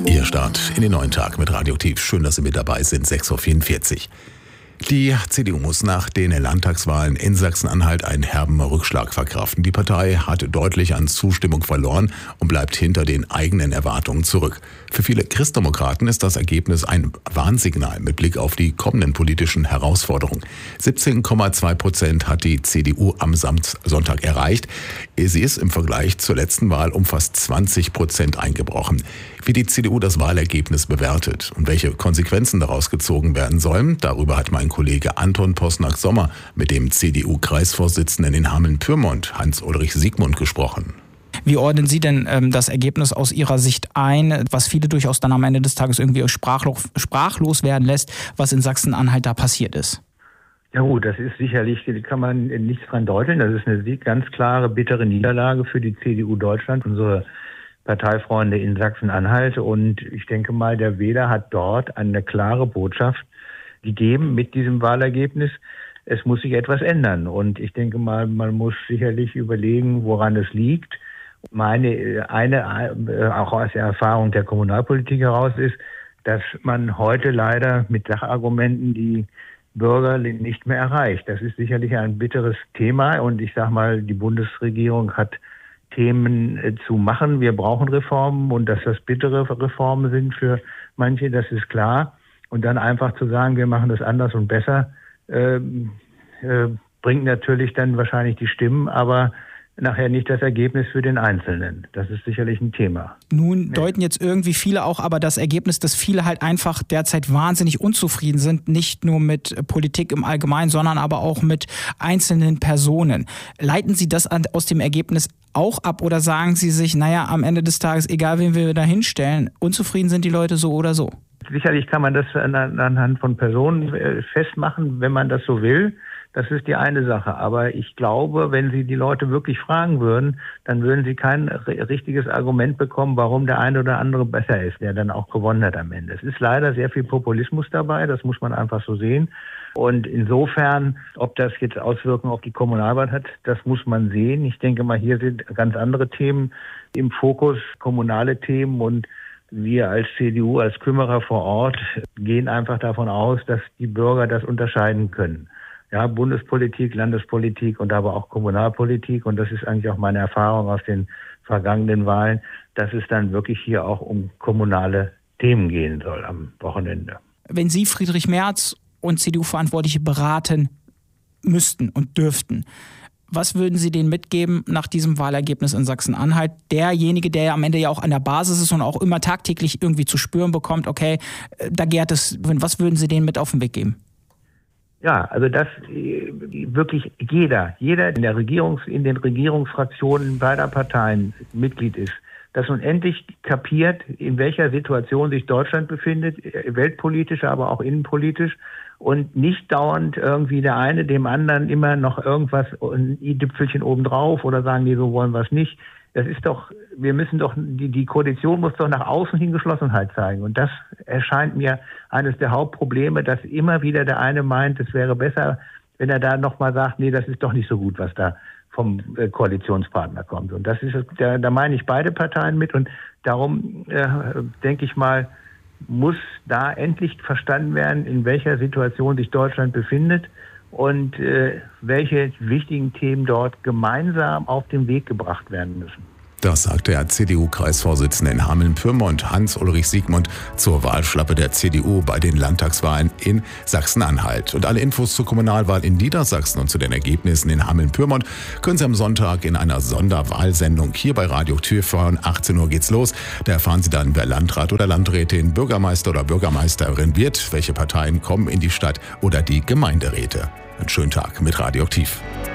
Ihr Start in den neuen Tag mit Radioaktiv. Schön, dass Sie mit dabei sind. 6.44 Uhr. Die CDU muss nach den Landtagswahlen in Sachsen-Anhalt einen herben Rückschlag verkraften. Die Partei hat deutlich an Zustimmung verloren und bleibt hinter den eigenen Erwartungen zurück. Für viele Christdemokraten ist das Ergebnis ein Warnsignal mit Blick auf die kommenden politischen Herausforderungen. 17,2% hat die CDU am Sonntag erreicht. Sie ist im Vergleich zur letzten Wahl um fast 20% eingebrochen. Wie die CDU das Wahlergebnis bewertet und welche Konsequenzen daraus gezogen werden sollen, darüber hat mein Kollege Anton Posnack-Sommer mit dem CDU-Kreisvorsitzenden in Hameln-Pyrmont, Hans-Ulrich Siegmund, gesprochen. Wie ordnen Sie denn das Ergebnis aus Ihrer Sicht ein, was viele durchaus dann am Ende des Tages irgendwie sprachlos werden lässt, was in Sachsen-Anhalt da passiert ist? Ja gut, das ist sicherlich, da kann man nichts dran deuteln. Das ist eine ganz klare, bittere Niederlage für die CDU Deutschland, unsere Parteifreunde in Sachsen-Anhalt. Und ich denke mal, der Wähler hat dort eine klare Botschaft gegeben mit diesem Wahlergebnis. Es muss sich etwas ändern. Und ich denke mal, man muss sicherlich überlegen, woran es liegt. Auch aus der Erfahrung der Kommunalpolitik heraus ist, dass man heute leider mit Sachargumenten die Bürger nicht mehr erreicht. Das ist sicherlich ein bitteres Thema. Und ich sage mal, die Bundesregierung hat Themen zu machen. Wir brauchen Reformen, und dass das bittere Reformen sind für manche, das ist klar. Und dann einfach zu sagen, wir machen das anders und besser, bringt natürlich dann wahrscheinlich die Stimmen, aber nachher nicht das Ergebnis für den Einzelnen. Das ist sicherlich ein Thema. Nun deuten jetzt irgendwie viele auch aber das Ergebnis, dass viele halt einfach derzeit wahnsinnig unzufrieden sind, nicht nur mit Politik im Allgemeinen, sondern aber auch mit einzelnen Personen. Leiten Sie das aus dem Ergebnis auch ab oder sagen Sie sich, naja, am Ende des Tages, egal wen wir da hinstellen, unzufrieden sind die Leute so oder so? Sicherlich kann man das anhand von Personen festmachen, wenn man das so will. Das ist die eine Sache. Aber ich glaube, wenn Sie die Leute wirklich fragen würden, dann würden Sie kein richtiges Argument bekommen, warum der eine oder andere besser ist, der dann auch gewonnen hat am Ende. Es ist leider sehr viel Populismus dabei, das muss man einfach so sehen. Und insofern, ob das jetzt Auswirkungen auf die Kommunalwahl hat, das muss man sehen. Ich denke mal, hier sind ganz andere Themen im Fokus, kommunale Themen, und wir als CDU, als Kümmerer vor Ort gehen einfach davon aus, dass die Bürger das unterscheiden können. Ja, Bundespolitik, Landespolitik und aber auch Kommunalpolitik. Und das ist eigentlich auch meine Erfahrung aus den vergangenen Wahlen, dass es dann wirklich hier auch um kommunale Themen gehen soll am Wochenende. Wenn Sie Friedrich Merz und CDU-Verantwortliche beraten müssten und dürften, was würden Sie denen mitgeben nach diesem Wahlergebnis in Sachsen-Anhalt? Derjenige, der ja am Ende ja auch an der Basis ist und auch immer tagtäglich irgendwie zu spüren bekommt, okay, da gärt es, was würden Sie denen mit auf den Weg geben? Ja, also dass wirklich jeder in den Regierungsfraktionen beider Parteien Mitglied ist, dass nun endlich kapiert, in welcher Situation sich Deutschland befindet, weltpolitisch, aber auch innenpolitisch, und nicht dauernd irgendwie der eine dem anderen immer noch irgendwas, ein i-Tüpfelchen obendrauf oder sagen, nee, so wollen wir es nicht. Das ist doch, wir müssen doch, die Koalition muss doch nach außen hin Geschlossenheit zeigen. Und das erscheint mir eines der Hauptprobleme, dass immer wieder der eine meint, es wäre besser, wenn er da nochmal sagt, nee, das ist doch nicht so gut, was da vom Koalitionspartner kommt. Und das ist, da meine ich beide Parteien mit, und darum denke ich mal, muss da endlich verstanden werden, in welcher Situation sich Deutschland befindet und welche wichtigen Themen dort gemeinsam auf den Weg gebracht werden müssen. Das sagt der CDU-Kreisvorsitzende in Hameln-Pyrmont, Hans-Ulrich Siegmund, zur Wahlschlappe der CDU bei den Landtagswahlen in Sachsen-Anhalt. Und alle Infos zur Kommunalwahl in Niedersachsen und zu den Ergebnissen in Hameln-Pyrmont können Sie am Sonntag in einer Sonderwahlsendung hier bei Radioaktiv hören. 18 Uhr geht's los. Da erfahren Sie dann, wer Landrat oder Landrätin, Bürgermeister oder Bürgermeisterin wird, welche Parteien kommen in die Stadt oder die Gemeinderäte. Einen schönen Tag mit Radioaktiv.